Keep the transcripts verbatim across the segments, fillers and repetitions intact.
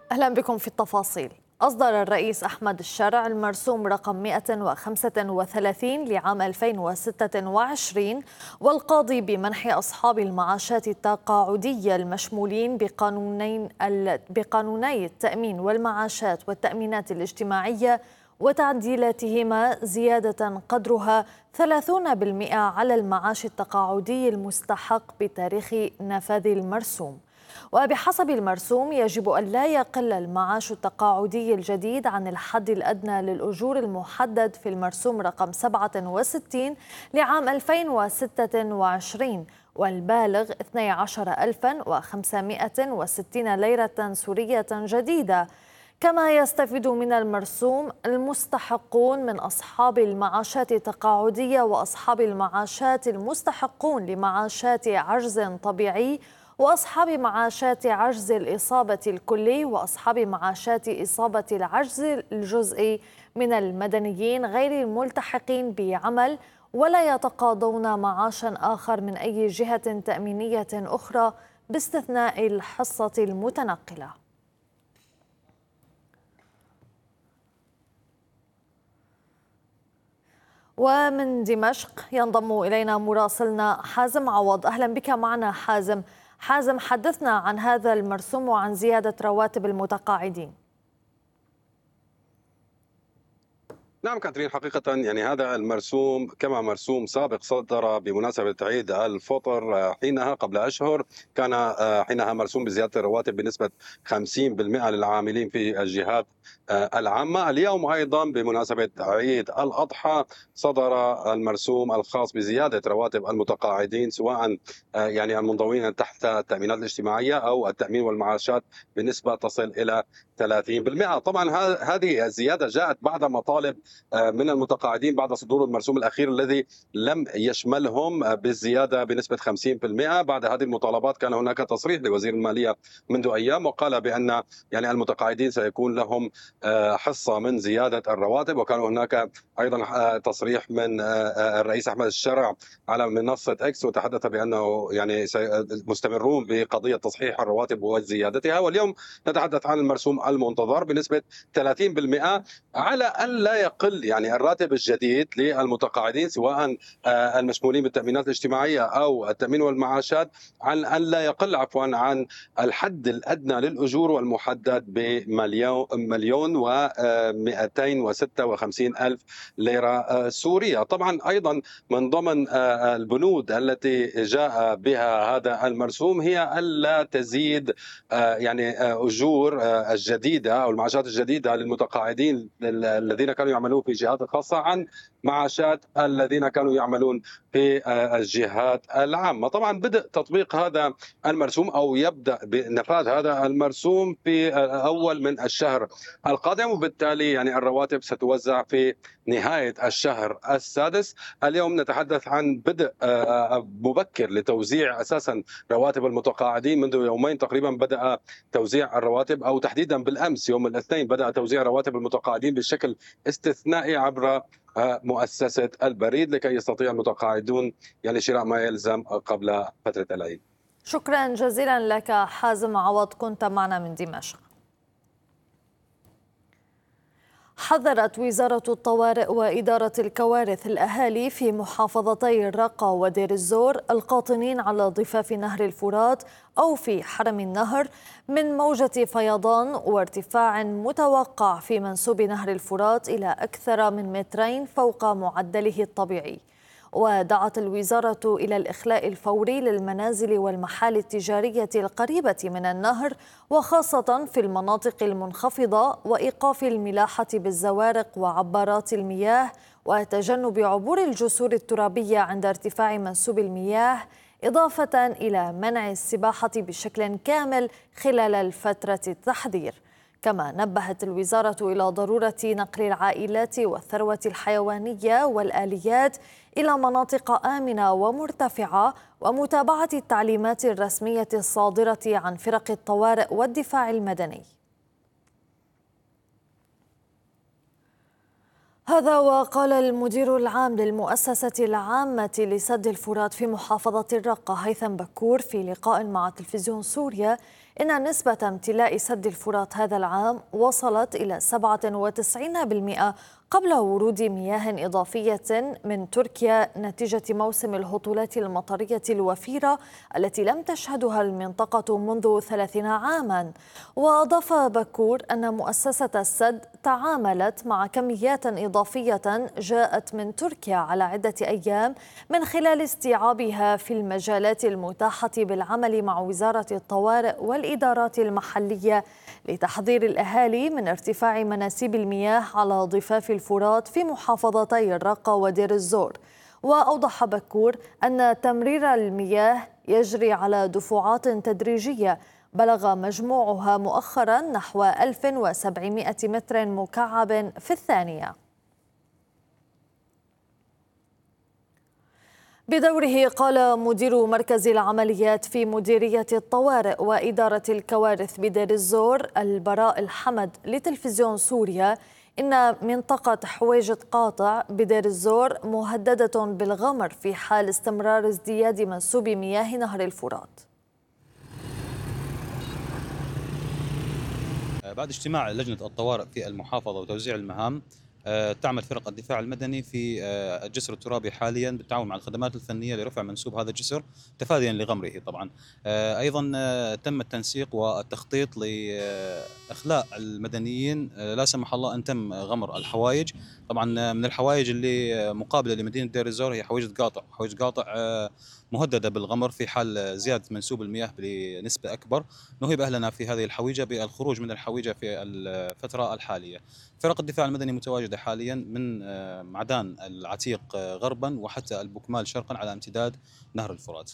أهلا بكم في التفاصيل. أصدر الرئيس أحمد الشرع المرسوم رقم مئة وخمسة وثلاثين لعام ألفين وستة وعشرين، والقاضي بمنح أصحاب المعاشات التقاعدية المشمولين بقانونين بقانوني التأمين والمعاشات والتأمينات الاجتماعية وتعديلاتهما زيادة قدرها ثلاثين بالمئة على المعاش التقاعدي المستحق بتاريخ نفاذ المرسوم. وبحسب المرسوم يجب أن لا يقل المعاش التقاعدي الجديد عن الحد الأدنى للأجور المحدد في المرسوم رقم سبعة وستين لعام ألفين وستة وعشرين، والبالغ اثني عشر ألفا وخمسمئة وستين ليرة سورية جديدة. كما يستفيد من المرسوم المستحقون من أصحاب المعاشات التقاعدية وأصحاب المعاشات المستحقون لمعاشات عجز طبيعي وأصحاب معاشات عجز الإصابة الكلي وأصحاب معاشات إصابة العجز الجزئي من المدنيين غير الملتحقين بعمل ولا يتقاضون معاشا آخر من أي جهة تأمينية أخرى باستثناء الحصة المتنقلة. ومن دمشق ينضم إلينا مراسلنا حازم عوض. أهلا بك معنا حازم. حازم، حدثنا عن هذا المرسوم وعن زيادة رواتب المتقاعدين. نعم كاترين، حقيقة يعني هذا المرسوم كما مرسوم سابق صدر بمناسبة عيد الفطر حينها قبل أشهر، كان حينها مرسوم بزيادة الرواتب بنسبة خمسين بالمئة للعاملين في الجهات العامة. اليوم أيضا بمناسبة عيد الأضحى صدر المرسوم الخاص بزيادة رواتب المتقاعدين سواء يعني المنضوين تحت التأمينات الاجتماعية أو التأمين والمعاشات بنسبة تصل إلى ثلاثين بالمئة. طبعا هذه الزيادة جاءت بعد مطالب من المتقاعدين بعد صدور المرسوم الأخير الذي لم يشملهم بالزيادة بنسبة خمسين بالمئة. بعد هذه المطالبات كان هناك تصريح لوزير المالية منذ أيام وقال بأن يعني المتقاعدين سيكون لهم حصة من زيادة الرواتب، وكان هناك أيضا تصريح من الرئيس أحمد الشرع على منصة إكس وتحدث بأنه يعني مستمرون بقضية تصحيح الرواتب وزيادتها. واليوم نتحدث عن المرسوم المنتظر بنسبة ثلاثين بالمئة على أن لا يقل يعني الراتب الجديد للمتقاعدين سواء المشمولين بالتأمينات الاجتماعية أو التأمين والمعاشات عن أن لا يقل عفوا عن الحد الأدنى للأجور والمحدد بمليون مليون ومئتين وستة وخمسين ألف ليرة سورية. طبعا أيضا من ضمن البنود التي جاء بها هذا المرسوم هي ألا تزيد يعني أجور الجديدة أو المعاشات الجديدة للمتقاعدين الذين كانوا يعملون في جهات خاصة عن معاشات الذين كانوا يعملون في الجهات العامة. طبعا بدء تطبيق هذا المرسوم أو يبدأ بنفاذ هذا المرسوم في أول من الشهر القادم، وبالتالي يعني الرواتب ستوزع في نهاية الشهر السادس. اليوم نتحدث عن بدء مبكر لتوزيع أساسا رواتب المتقاعدين. منذ يومين تقريبا بدأ توزيع الرواتب أو تحديدا بالأمس يوم الاثنين بدأ توزيع رواتب المتقاعدين بشكل استثنائي عبر مؤسسة البريد لكي يستطيع المتقاعدون يعني شراء ما يلزم قبل فترة العيد. شكرا جزيلا لك حازم عوض، كنت معنا من دمشق. حذرت وزارة الطوارئ وإدارة الكوارث الأهالي في محافظتي الرقة ودير الزور القاطنين على ضفاف نهر الفرات أو في حرم النهر من موجة فيضان وارتفاع متوقع في منسوب نهر الفرات إلى أكثر من مترين فوق معدله الطبيعي. ودعت الوزارة إلى الإخلاء الفوري للمنازل والمحال التجارية القريبة من النهر وخاصة في المناطق المنخفضة، وإيقاف الملاحة بالزوارق وعبارات المياه وتجنب عبور الجسور الترابية عند ارتفاع منسوب المياه، إضافة إلى منع السباحة بشكل كامل خلال الفترة التحذير. كما نبهت الوزارة إلى ضرورة نقل العائلات والثروة الحيوانية والآليات إلى مناطق آمنة ومرتفعة ومتابعة التعليمات الرسمية الصادرة عن فرق الطوارئ والدفاع المدني. هذا وقال المدير العام للمؤسسة العامة لسد الفرات في محافظة الرقة هيثم بكور في لقاء مع تلفزيون سوريا إن نسبة امتلاء سد الفرات هذا العام وصلت إلى سبعة وتسعين بالمئة قبل ورود مياه إضافية من تركيا نتيجة موسم الهطولات المطرية الوفيرة التي لم تشهدها المنطقة منذ ثلاثين عاما. وأضاف بكور أن مؤسسة السد تعاملت مع كميات إضافية جاءت من تركيا على عدة أيام من خلال استيعابها في المجالات المتاحة بالعمل مع وزارة الطوارئ والإدارات المحلية لتحذير الأهالي من ارتفاع مناسيب المياه على ضفاف الفرات في محافظتي الرقة ودير الزور. وأوضح بكور أن تمرير المياه يجري على دفعات تدريجية بلغ مجموعها مؤخرا نحو ألف وسبعمئة متر مكعب في الثانية. بدوره قال مدير مركز العمليات في مديرية الطوارئ وإدارة الكوارث بدير الزور البراء الحمد لتلفزيون سوريا إن منطقة حويجة قاطع بدير الزور مهددة بالغمر في حال استمرار ازدياد منسوب مياه نهر الفرات. بعد اجتماع لجنة الطوارئ في المحافظة وتوزيع المهام، تعمل فرق الدفاع المدني في الجسر الترابي حاليا بالتعاون مع الخدمات الفنية لرفع منسوب هذا الجسر تفاديا لغمره. طبعا أيضا تم التنسيق والتخطيط لإخلاء المدنيين لا سمح الله أن تم غمر الحوايج. طبعا من الحوايج اللي مقابلة لمدينة دير الزور هي حويجة قاطع. حويجة قاطع مهددة بالغمر في حال زيادة منسوب المياه بنسبة أكبر. نهيب أهلنا في هذه الحويجة بالخروج من الحويجة في الفترة الحالية. فرق الدفاع المدني متواجدة حاليا من معدان العتيق غربا وحتى البكمال شرقا على امتداد نهر الفرات.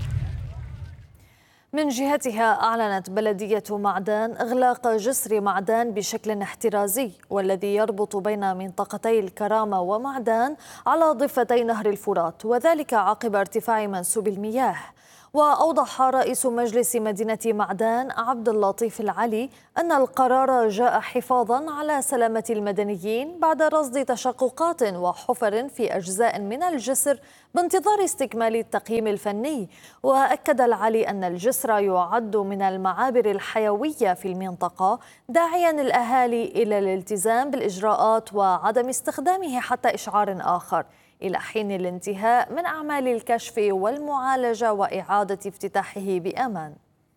من جهتها أعلنت بلدية معدان إغلاق جسر معدان بشكل احترازي والذي يربط بين منطقتي الكرامة ومعدان على ضفتي نهر الفرات، وذلك عقب ارتفاع منسوب المياه. وأوضح رئيس مجلس مدينة معدان عبد اللطيف العلي أن القرار جاء حفاظا على سلامة المدنيين بعد رصد تشققات وحفر في أجزاء من الجسر بانتظار استكمال التقييم الفني. وأكد العلي أن الجسر يعد من المعابر الحيوية في المنطقة، داعيا الأهالي إلى الالتزام بالإجراءات وعدم استخدامه حتى إشعار آخر إلى حين الانتهاء من أعمال الكشف والمعالجة وإعادة افتتاحه بأمان.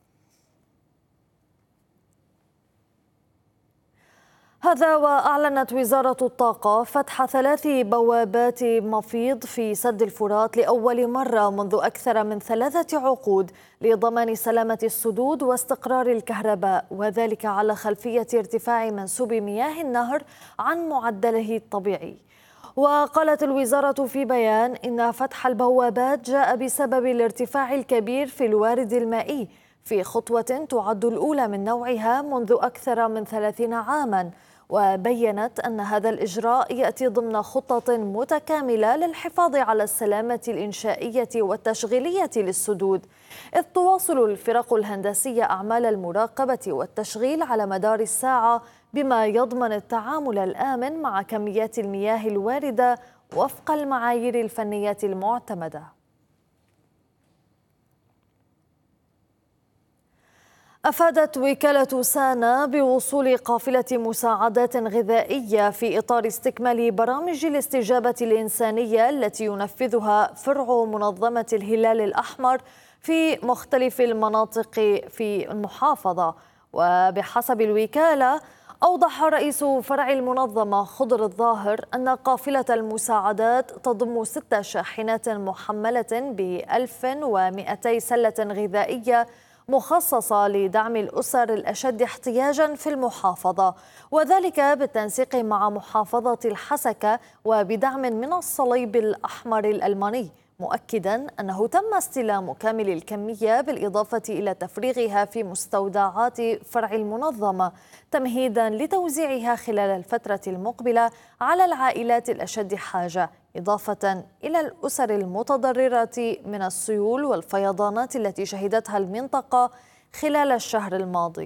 هذا وأعلنت وزارة الطاقة فتح ثلاث بوابات مفيض في سد الفرات لأول مرة منذ أكثر من ثلاثة عقود لضمان سلامة السدود واستقرار الكهرباء، وذلك على خلفية ارتفاع منسوب مياه النهر عن معدله الطبيعي. وقالت الوزارة في بيان إن فتح البوابات جاء بسبب الارتفاع الكبير في الوارد المائي في خطوة تعد الأولى من نوعها منذ أكثر من ثلاثين عاما. وبينت أن هذا الإجراء يأتي ضمن خطة متكاملة للحفاظ على السلامة الإنشائية والتشغيلية للسدود، إذ تواصل الفرق الهندسية أعمال المراقبة والتشغيل على مدار الساعة بما يضمن التعامل الآمن مع كميات المياه الواردة وفق المعايير الفنية المعتمدة. أفادت وكالة سانا بوصول قافلة مساعدات غذائية في إطار استكمال برامج الاستجابة الإنسانية التي ينفذها فرع منظمة الهلال الأحمر في مختلف المناطق في المحافظة. وبحسب الوكالة أوضح رئيس فرع المنظمة خضر الظاهر أن قافلة المساعدات تضم ست شاحنات محملة بألف ومئتي سلة غذائية مخصصة لدعم الأسر الأشد احتياجا في المحافظة، وذلك بالتنسيق مع محافظة الحسكة وبدعم من الصليب الأحمر الألماني، مؤكدا أنه تم استلام كامل الكمية بالإضافة إلى تفريغها في مستودعات فرع المنظمة تمهيدا لتوزيعها خلال الفترة المقبلة على العائلات الأشد حاجة، إضافة إلى الأسر المتضررة من السيول والفيضانات التي شهدتها المنطقة خلال الشهر الماضي.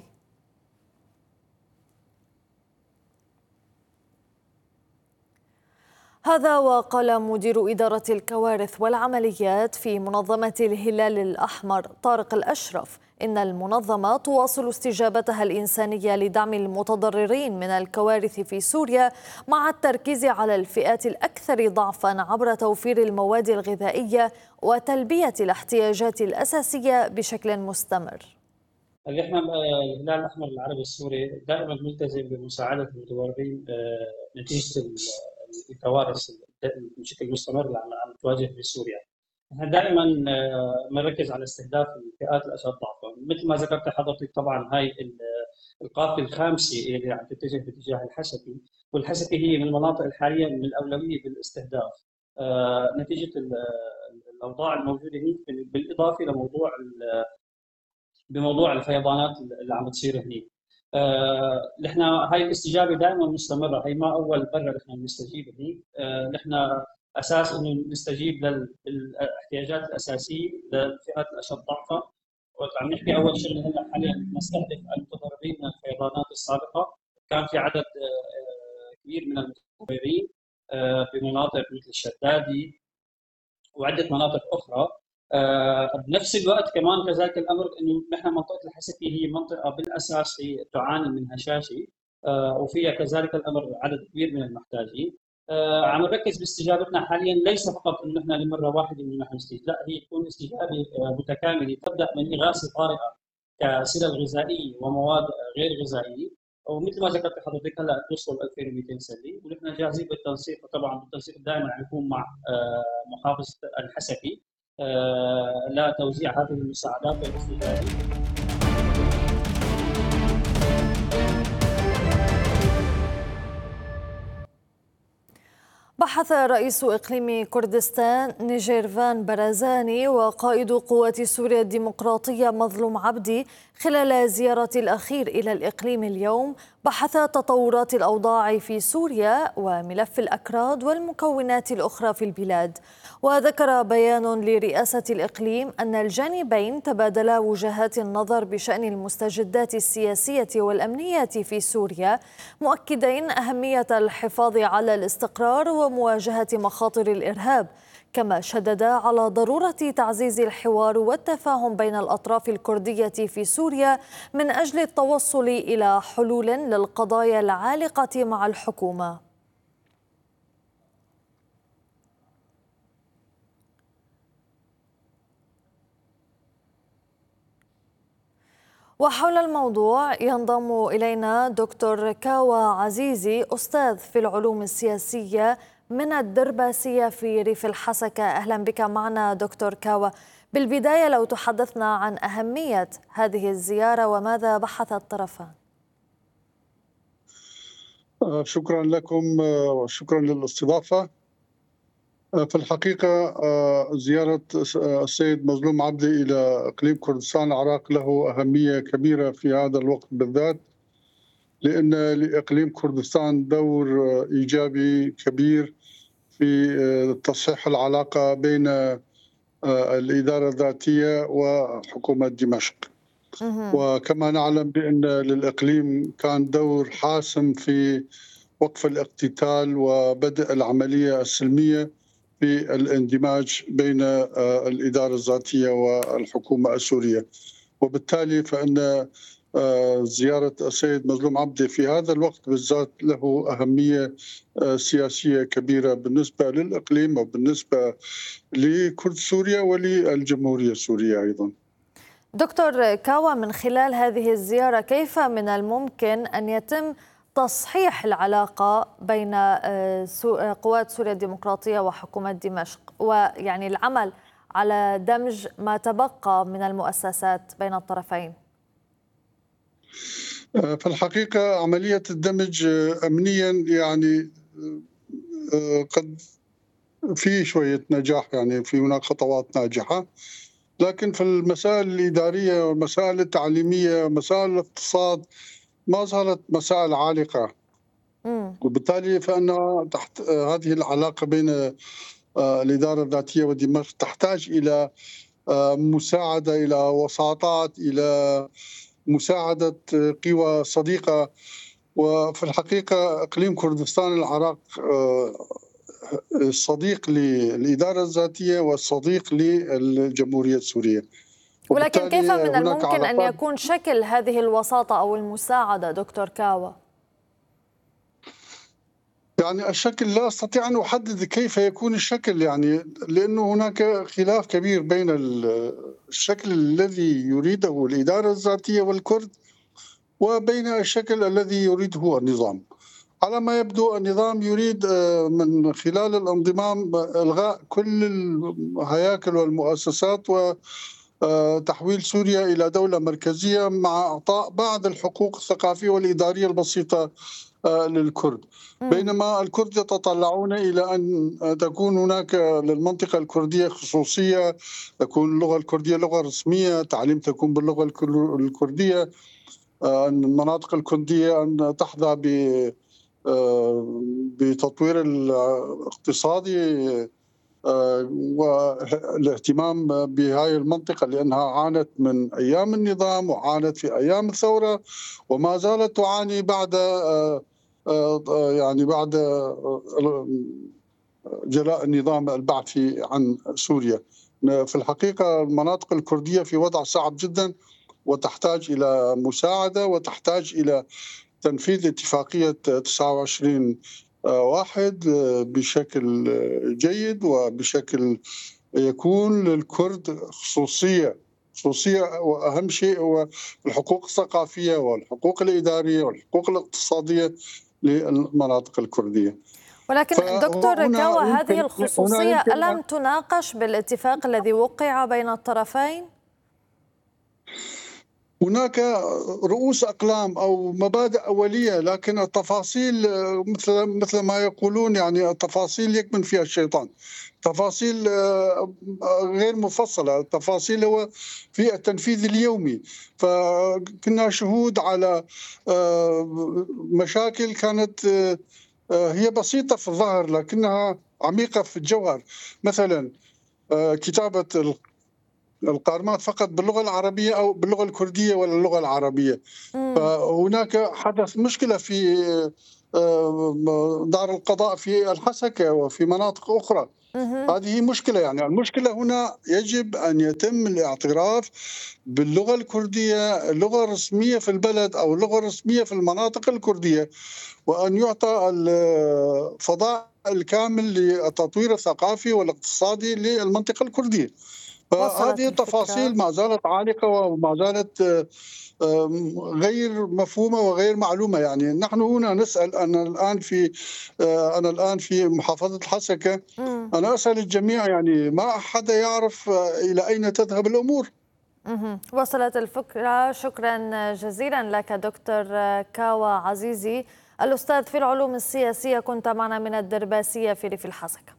هذا وقال مدير إدارة الكوارث والعمليات في منظمة الهلال الأحمر طارق الأشرف إن المنظمة تواصل استجابتها الإنسانية لدعم المتضررين من الكوارث في سوريا، مع التركيز على الفئات الأكثر ضعفا عبر توفير المواد الغذائية وتلبية الاحتياجات الأساسية بشكل مستمر. احنا الهلال الاحمر العربي السوري دائما ملتزم بمساعده المتضررين نتيجه الكوارث بشكل مستمر اللي عم تواجه في سوريا. احنا دائما بنركز على استهداف الفئات الاشد ضعفا، مثل ما ذكرت حضرتك. طبعا هاي القافله الخامسه اللي عم تتجه باتجاه الحسكي، والحسكي هي من المناطق الحاليه من الاولويه بالاستهداف نتيجه الاوضاع الموجوده هناك، بالاضافه لموضوع بموضوع الفيضانات اللي عم تصير هناك. آه، نحن هاي الاستجابه دائما مستمره، هي ما اول مره نحن بنستجيب هناك. آه، نحن اساس انه نستجيب للاحتياجات الاساسيه للفئات الاشد ضعفا. وعم نحكي اول شغله هلا حاليا نستهدف المتضررين من الفيضانات السابقه. كان في عدد آه كبير من المتضررين آه بمناطق مثل الشدادي وعده مناطق اخرى. آه بنفس الوقت كمان كذلك الامر انه نحن منطقه الحسكي هي منطقه بالاساس هي تعاني من هشاشه، آه وفيها كذلك الامر عدد كبير من المحتاجين. آه عم نركز باستجابتنا حاليا ليس فقط انه نحن لمره واحده انه نحن نستجيب، لا، هي تكون استجابه آه متكامله تبدا من اغاثه طارئه كسلل غذائيه ومواد غير غذائيه، ومثل ما ذكرت حضرتك هلا توصل ألفين ومئتين سله، ونحن جاهزين بالتنسيق. طبعا بالتنسيق دائما عم يكون مع آه محافظه الحسكي آه لا توزيع هذه المساعدات والاستجابه. بحث رئيس إقليم كردستان نيجيرفان برزاني وقائد قوات سوريا الديمقراطية مظلوم عبدي خلال زيارة الأخير إلى الإقليم اليوم بحث تطورات الأوضاع في سوريا وملف الأكراد والمكونات الأخرى في البلاد. وذكر بيان لرئاسة الإقليم أن الجانبين تبادلا وجهات النظر بشأن المستجدات السياسية والأمنية في سوريا، مؤكدين أهمية الحفاظ على الاستقرار ومواجهة مخاطر الإرهاب. كما شدد على ضرورة تعزيز الحوار والتفاهم بين الأطراف الكردية في سوريا من أجل التوصل إلى حلول للقضايا العالقة مع الحكومة. وحول الموضوع ينضم إلينا دكتور كاوى عزيزي، أستاذ في العلوم السياسية من الدرباسية في ريف الحسكة. أهلا بك معنا دكتور كاوى. بالبداية لو تحدثنا عن أهمية هذه الزيارة وماذا بحث الطرفان؟ شكرا لكم وشكرا للاستضافة. في الحقيقة زيارة السيد مظلوم عبدي إلى إقليم كردستان العراق له أهمية كبيرة في هذا الوقت بالذات، لأن لإقليم كردستان دور إيجابي كبير في تصحيح العلاقة بين الإدارة الذاتية وحكومة دمشق. وكما نعلم بأن للإقليم كان دور حاسم في وقف الاقتتال وبدء العملية السلمية في الاندماج بين الإدارة الذاتية والحكومة السورية. وبالتالي فإن زيارة السيد مظلوم عبدي في هذا الوقت بالذات له أهمية سياسية كبيرة بالنسبة للإقليم وبالنسبة لكرد سوريا وللجمهورية السورية أيضا. دكتور كاوى، من خلال هذه الزيارة كيف من الممكن أن يتم تصحيح العلاقة بين قوات سوريا الديمقراطية وحكومة دمشق، ويعني العمل على دمج ما تبقى من المؤسسات بين الطرفين؟ في الحقيقة عملية الدمج أمنيا يعني قد في شوية نجاح، يعني في هناك خطوات ناجحة، لكن في المسائل الإدارية والمسائل التعليمية ومسائل الاقتصاد ما زالت مسائل عالقة. وبالتالي فإن تحت هذه العلاقة بين الإدارة الذاتية ودمشق تحتاج إلى مساعدة، إلى وساطات، إلى مساعدة قوى صديقة. وفي الحقيقة إقليم كردستان العراق الصديق للإدارة الذاتية والصديق للجمهورية السورية، ولكن كيف من هناك الممكن أن علاقات. يكون شكل هذه الوساطة أو المساعدة دكتور كاوا؟ يعني الشكل لا أستطيع أن أحدد كيف يكون الشكل، يعني لأنه هناك خلاف كبير بين الشكل الذي يريده الإدارة الذاتية والكرد وبين الشكل الذي يريده النظام. على ما يبدو النظام يريد من خلال الانضمام إلغاء كل الهياكل والمؤسسات وتحويل سوريا إلى دولة مركزية مع إعطاء بعض الحقوق الثقافية والإدارية البسيطة للكرد، بينما الكرد يتطلعون إلى أن تكون هناك للمنطقة الكردية خصوصية، تكون اللغة الكردية لغة رسمية، تعليم تكون باللغة الكردية، المناطق الكردية أن تحظى ب بتطوير الاقتصادي والاهتمام بهذه المنطقة لأنها عانت من أيام النظام وعانت في أيام الثورة وما زالت تعاني بعد يعني بعد جلاء النظام البعثي عن سوريا. في الحقيقة المناطق الكردية في وضع صعب جدا وتحتاج إلى مساعدة وتحتاج إلى تنفيذ اتفاقية تسعة وعشرين واحد بشكل جيد وبشكل يكون للكرد خصوصية خصوصية وأهم شيء هو الحقوق الثقافية والحقوق الإدارية والحقوق الاقتصادية للمناطق الكردية. ولكن دكتور كاوا هذه الخصوصية ألم تناقش بالاتفاق الذي وقع بين الطرفين؟ هناك رؤوس أقلام أو مبادئ أولية، لكن التفاصيل مثل مثل ما يقولون يعني التفاصيل يكمن فيها الشيطان. تفاصيل غير مفصلة، التفاصيل هو في التنفيذ اليومي. فكنا شهود على مشاكل كانت هي بسيطة في الظاهر لكنها عميقة في الجوهر، مثلا كتابة القارمات فقط باللغة العربية أو باللغة الكردية ولا اللغة العربية. فهناك حدث مشكلة في دار القضاء في الحسكة وفي مناطق أخرى. هذه مشكلة، يعني المشكلة هنا يجب أن يتم الاعتراف باللغة الكردية اللغة الرسمية في البلد أو اللغة الرسمية في المناطق الكردية، وأن يعطى الفضاء الكامل للتطوير الثقافي والاقتصادي للمنطقة الكردية. فهذه التفاصيل ما زالت عالقة وما زالت غير مفهومة وغير معلومة. يعني نحن هنا نسأل، أنا الآن في أنا الآن في محافظة الحسكة، أنا أسأل الجميع يعني ما أحد يعرف إلى أين تذهب الأمور. وصلت الفكرة. شكرا جزيلا لك دكتور كاوا عزيزي، الأستاذ في العلوم السياسية، كنت معنا من الدرباسية في ريف الحسكة.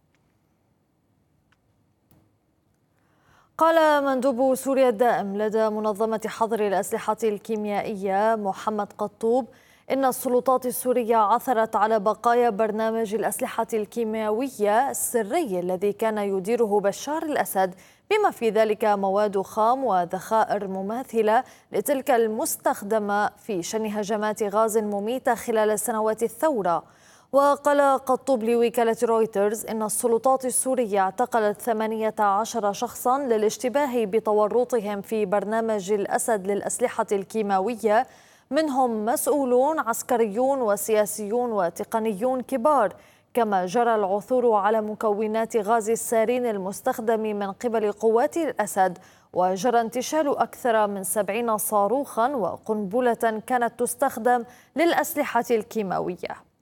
قال مندوب سوريا الدائم لدى منظمة حظر الأسلحة الكيميائية محمد قطوب إن السلطات السورية عثرت على بقايا برنامج الأسلحة الكيميائية السري الذي كان يديره بشار الأسد، بما في ذلك مواد خام وذخائر مماثلة لتلك المستخدمة في شن هجمات غاز مميتة خلال سنوات الثورة. وقال قطوب لوكالة رويترز إن السلطات السورية اعتقلت ثمانية عشر شخصا للاشتباه بتورطهم في برنامج الأسد للأسلحة الكيماوية، منهم مسؤولون عسكريون وسياسيون وتقنيون كبار، كما جرى العثور على مكونات غاز السارين المستخدم من قبل قوات الأسد، وجرى انتشال أكثر من سبعين صاروخا وقنبلة كانت تستخدم للأسلحة الكيماوية.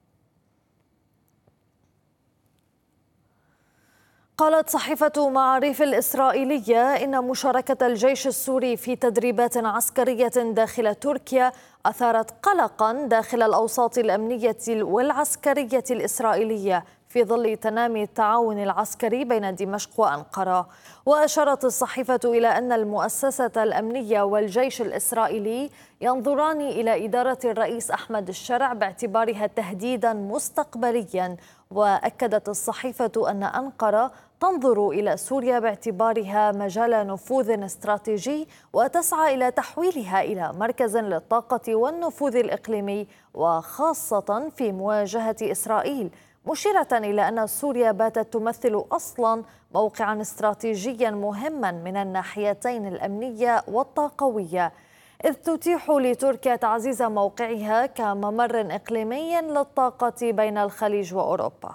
قالت صحيفة معاريف الإسرائيلية إن مشاركة الجيش السوري في تدريبات عسكرية داخل تركيا أثارت قلقا داخل الأوساط الأمنية والعسكرية الإسرائيلية في ظل تنامي التعاون العسكري بين دمشق وأنقرة. وأشارت الصحيفة إلى أن المؤسسة الأمنية والجيش الإسرائيلي ينظران إلى إدارة الرئيس أحمد الشرع باعتبارها تهديدا مستقبليا. وأكدت الصحيفة أن أنقرة تنظر إلى سوريا باعتبارها مجال نفوذ استراتيجي وتسعى إلى تحويلها إلى مركز للطاقة والنفوذ الإقليمي، وخاصة في مواجهة إسرائيل، مشيرة إلى أن سوريا باتت تمثل أصلا موقعا استراتيجيا مهما من الناحيتين الأمنية والطاقوية، إذ تتيح لتركيا تعزيز موقعها كممر إقليمي للطاقة بين الخليج وأوروبا.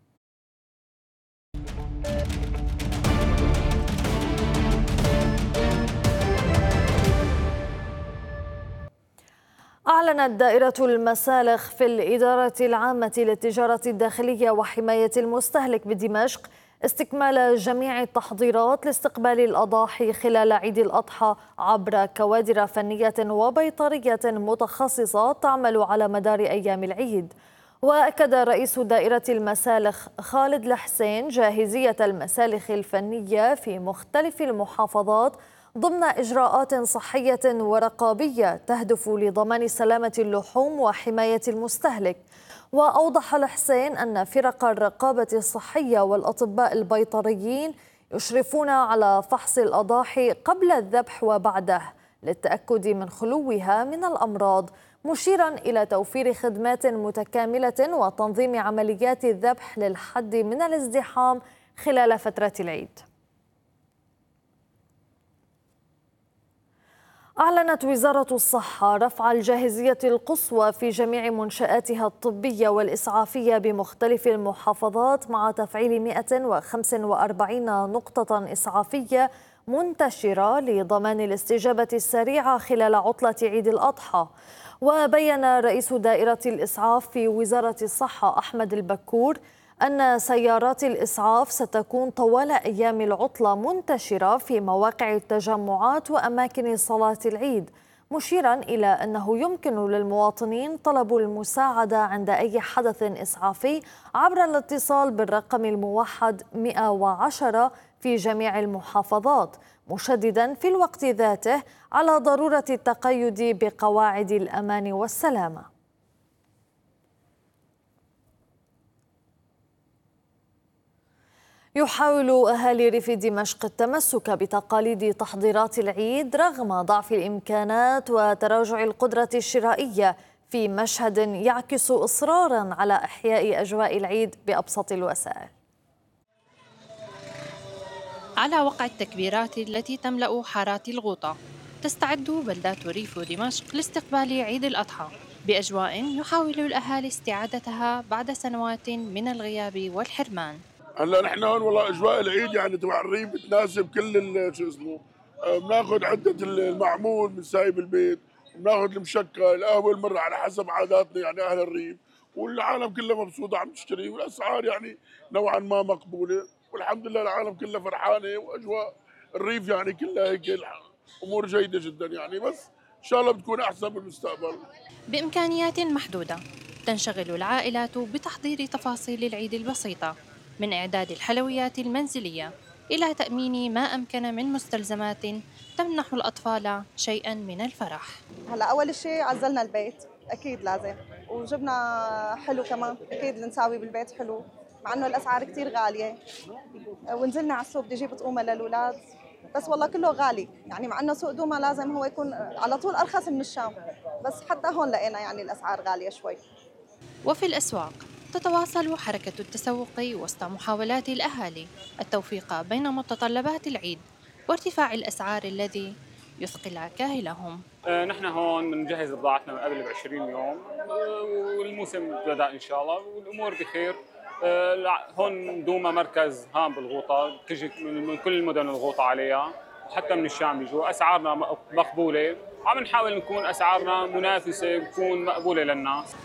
أعلنت دائرة المسالخ في الإدارة العامة للتجارة الداخلية وحماية المستهلك بدمشق استكمال جميع التحضيرات لاستقبال الأضاحي خلال عيد الأضحى عبر كوادر فنية وبيطرية متخصصة تعمل على مدار أيام العيد. وأكد رئيس دائرة المسالخ خالد الحسين جاهزية المسالخ الفنية في مختلف المحافظات ضمن إجراءات صحية ورقابية تهدف لضمان سلامة اللحوم وحماية المستهلك. وأوضح الحسين أن فرق الرقابة الصحية والأطباء البيطريين يشرفون على فحص الأضاحي قبل الذبح وبعده للتأكد من خلوها من الأمراض، مشيرا إلى توفير خدمات متكاملة وتنظيم عمليات الذبح للحد من الازدحام خلال فترة العيد. أعلنت وزارة الصحة رفع الجاهزية القصوى في جميع منشآتها الطبية والإسعافية بمختلف المحافظات مع تفعيل مئة وخمسة وأربعين نقطة إسعافية منتشرة لضمان الاستجابة السريعة خلال عطلة عيد الأضحى. وبين رئيس دائرة الإسعاف في وزارة الصحة أحمد البكور أن سيارات الإسعاف ستكون طوال أيام العطلة منتشرة في مواقع التجمعات وأماكن صلاة العيد، مشيرا إلى أنه يمكن للمواطنين طلب المساعدة عند أي حدث إسعافي عبر الاتصال بالرقم الموحد مئة وعشرة في جميع المحافظات، مشددا في الوقت ذاته على ضرورة التقيد بقواعد الأمان والسلامة. يحاول أهالي ريف دمشق التمسك بتقاليد تحضيرات العيد رغم ضعف الإمكانات وتراجع القدرة الشرائية في مشهد يعكس إصرارا على إحياء أجواء العيد بأبسط الوسائل. على وقع التكبيرات التي تملأ حارات الغوطة، تستعد بلدات ريف دمشق لاستقبال عيد الأضحى بأجواء يحاول الأهالي استعادتها بعد سنوات من الغياب والحرمان. هلا نحن هون والله اجواء العيد يعني تبع الريف بتناسب كل شو اسمه، بناخذ عده المعمول من سايب البيت، بناخذ المشكل، القهوه المره على حسب عاداتنا يعني اهل الريف، والعالم كلها مبسوطه عم تشتري، والاسعار يعني نوعا ما مقبوله، والحمد لله العالم كلها فرحانه، واجواء الريف يعني كلها هيك امور جيده جدا يعني، بس ان شاء الله بتكون احسن بالمستقبل. بامكانيات محدوده تنشغل العائلات بتحضير تفاصيل العيد البسيطه، من إعداد الحلويات المنزلية إلى تأمين ما أمكن من مستلزمات تمنح الأطفال شيئاً من الفرح. هلا أول شيء عزلنا البيت أكيد لازم، وجبنا حلو كمان أكيد نساوي بالبيت حلو، مع إنه الأسعار كتير غالية، ونزلنا على السوق بدي أجيب طعومة للأولاد، بس والله كله غالي يعني، مع إنه سوق دوما لازم هو يكون على طول أرخص من الشام، بس حتى هون لقينا يعني الأسعار غالية شوي. وفي الأسواق تتواصل حركة التسوق وسط محاولات الأهالي التوفيق بين متطلبات العيد وارتفاع الأسعار الذي يثقل كاهلهم. نحن هون بنجهز بضاعتنا من قبل ب عشرين يوم، والموسم بدأ إن شاء الله والأمور بخير. هون دوما مركز هام بالغوطة، تجي من كل المدن الغوطة عليها، وحتى من الشام بيجوا. أسعارنا مقبولة، عم نحاول نكون أسعارنا منافسة تكون مقبولة للناس.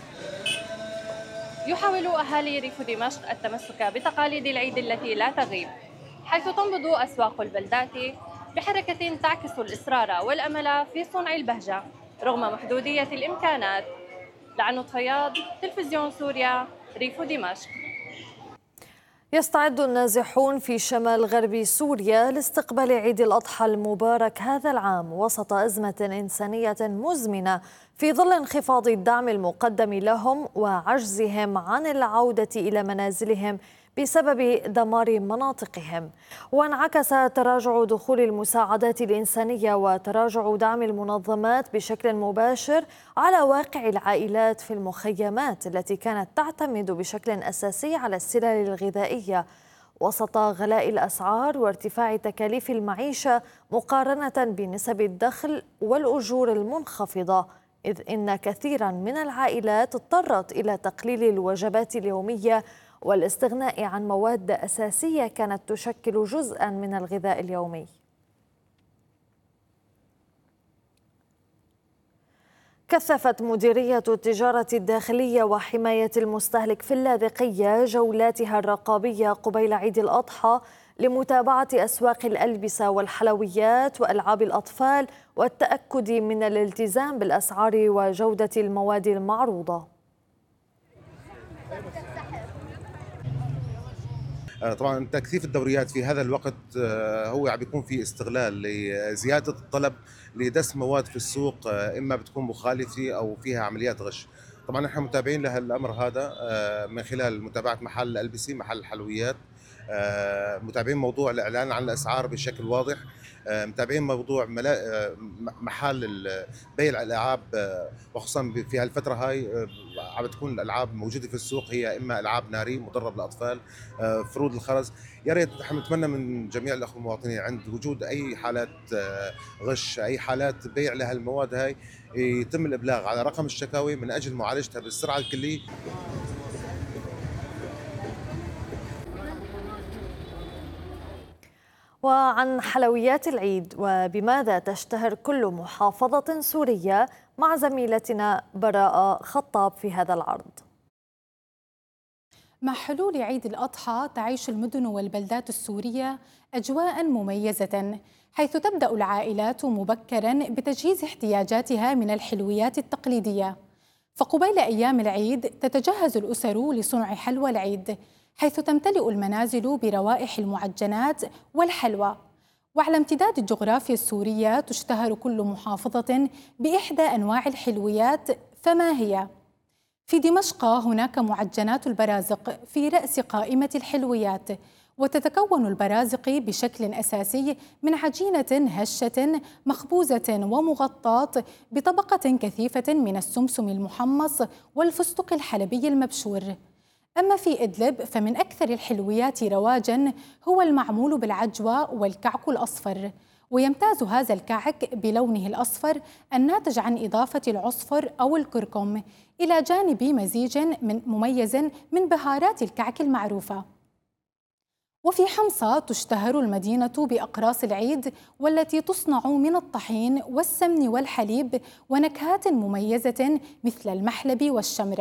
يحاول أهالي ريف دمشق التمسك بتقاليد العيد التي لا تغيب، حيث تنبض أسواق البلدات بحركة تعكس الإصرار والأمل في صنع البهجة رغم محدودية الإمكانات. لعنود فياض، تلفزيون سوريا، ريف دمشق. يستعد النازحون في شمال غرب سوريا لاستقبال عيد الأضحى المبارك هذا العام وسط أزمة إنسانية مزمنة في ظل انخفاض الدعم المقدم لهم وعجزهم عن العودة إلى منازلهم بسبب دمار مناطقهم. وانعكس تراجع دخول المساعدات الإنسانية وتراجع دعم المنظمات بشكل مباشر على واقع العائلات في المخيمات التي كانت تعتمد بشكل أساسي على السلال الغذائية وسط غلاء الأسعار وارتفاع تكاليف المعيشة مقارنة بنسب الدخل والأجور المنخفضة، إذ إن كثيرا من العائلات اضطرت إلى تقليل الوجبات اليومية والاستغناء عن مواد أساسية كانت تشكل جزءا من الغذاء اليومي. كثفت مديرية التجارة الداخلية وحماية المستهلك في اللاذقية جولاتها الرقابية قبيل عيد الأضحى لمتابعة أسواق الألبسة والحلويات وألعاب الأطفال والتأكد من الالتزام بالأسعار وجودة المواد المعروضة. طبعا تكثيف الدوريات في هذا الوقت هو عم بيكون في استغلال لزياده الطلب لدس مواد في السوق، اما بتكون مخالفه او فيها عمليات غش. طبعا نحن متابعين لهالامر هذا من خلال متابعه محل الالبسه، محل الحلويات، متابعين موضوع الاعلان عن الاسعار بشكل واضح، متابعين موضوع محل بيع الالعاب، وخصوصا في هالفتره هاي عم بتكون الالعاب موجوده في السوق هي اما العاب ناري مدرب للاطفال، فرود الخرز. يا ريت نحن نتمنى من جميع الاخوه المواطنين عند وجود اي حالات غش، اي حالات بيع لهالمواد هاي، يتم الابلاغ على رقم الشكاوي من اجل معالجتها بالسرعه الكليه. وعن حلويات العيد وبماذا تشتهر كل محافظة سورية مع زميلتنا براءة خطاب في هذا العرض. مع حلول عيد الأضحى تعيش المدن والبلدات السورية أجواء مميزة، حيث تبدأ العائلات مبكرا بتجهيز احتياجاتها من الحلويات التقليدية. فقبيل أيام العيد تتجهز الأسر لصنع حلوى العيد، حيث تمتلئ المنازل بروائح المعجنات والحلوى. وعلى امتداد الجغرافيا السورية تشتهر كل محافظة بإحدى أنواع الحلويات، فما هي؟ في دمشق هناك معجنات البرازق في رأس قائمة الحلويات، وتتكون البرازق بشكل أساسي من عجينة هشة مخبوزة ومغطاة بطبقة كثيفة من السمسم المحمص والفستق الحلبي المبشور. أما في إدلب فمن أكثر الحلويات رواجاً هو المعمول بالعجوة والكعك الأصفر، ويمتاز هذا الكعك بلونه الأصفر الناتج عن إضافة العصفر أو الكركم إلى جانب مزيج من مميز من بهارات الكعك المعروفة. وفي حمصة تشتهر المدينة بأقراص العيد، والتي تصنع من الطحين والسمن والحليب ونكهات مميزة مثل المحلب والشمرة.